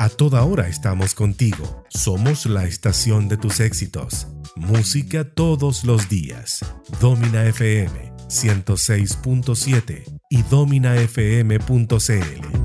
A toda hora estamos contigo. Somos la estación de tus éxitos. Música todos los días. Domina FM 106.7 y dominafm.cl.